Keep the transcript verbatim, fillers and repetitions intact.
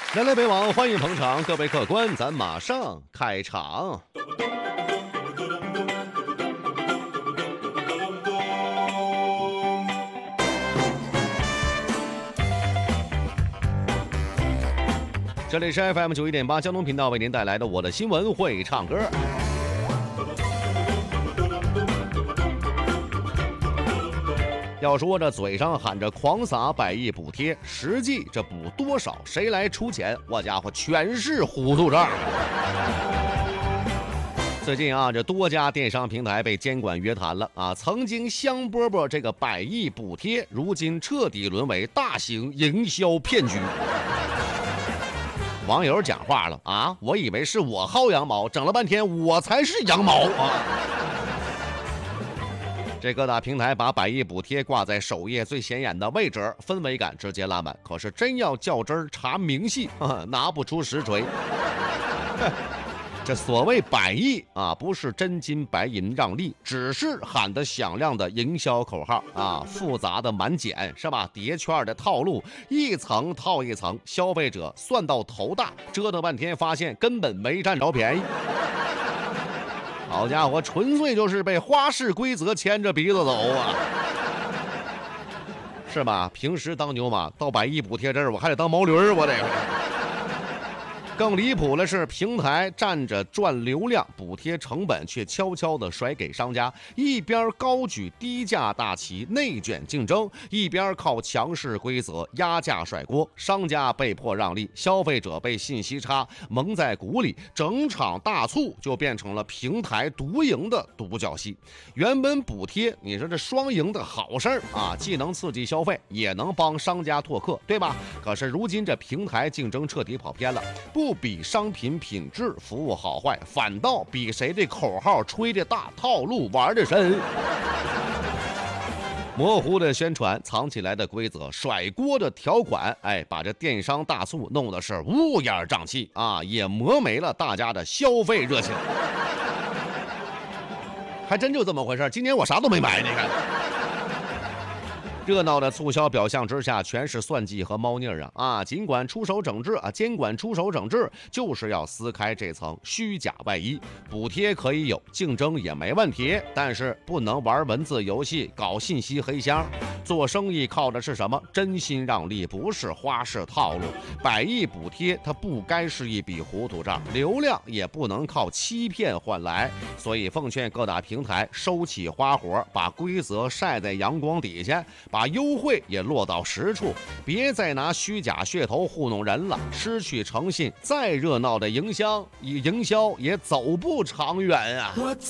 南来北往，欢迎捧场，各位客官，咱马上开场。这里是 F M 九一点八交通频道为您带来的我的新闻会唱歌。要说这嘴上喊着狂撒百亿补贴，实际这补多少，谁来出钱？我家伙全是糊涂账。最近啊，这多家电商平台被监管约谈了啊！曾经香饽饽这个百亿补贴，如今彻底沦为大型营销骗局。网友讲话了啊！我以为是我薅羊毛，整了半天我才是羊毛啊！这各大平台把百亿补贴挂在首页最显眼的位置，氛围感直接拉满。可是真要较真儿查明细啊，拿不出实锤。这所谓百亿啊，不是真金白银让利，只是喊得响亮的营销口号啊，复杂的满减是吧？叠圈的套路，一层套一层，消费者算到头大，折腾半天发现根本没占着便宜。好家伙，纯粹就是被花式规则牵着鼻子走啊，是吧？平时当牛马，到百亿补贴这儿我还得当毛驴儿，我得。更离谱的是，平台站着赚流量，补贴成本却悄悄地甩给商家，一边高举低价大旗内卷竞争，一边靠强势规则压价甩锅，商家被迫让利，消费者被信息差蒙在鼓里，整场大促就变成了平台独赢的独角戏。原本补贴你说这双赢的好事儿啊，既能刺激消费，也能帮商家拓客，对吧？可是如今这平台竞争彻底跑偏了，不不比商品品质服务好坏，反倒比谁的口号吹的大，套路玩的深。模糊的宣传，藏起来的规则，甩锅的条款，哎，把这电商大促弄得是乌烟瘴气啊，也磨没了大家的消费热情。还真就这么回事，今年我啥都没买，你看。热闹的促销表象之下，全是算计和猫腻啊！啊，尽管出手整治啊，监管出手整治，就是要撕开这层虚假外衣。补贴可以有，竞争也没问题，但是不能玩文字游戏，搞信息黑箱。做生意靠的是什么？真心让利，不是花式套路。百亿补贴它不该是一笔糊涂账，流量也不能靠欺骗换来。所以奉劝各大平台收起花活，把规则晒在阳光底下。把优惠也落到实处，别再拿虚假噱头糊弄人了，失去诚信，再热闹的营销，营销也走不长远啊。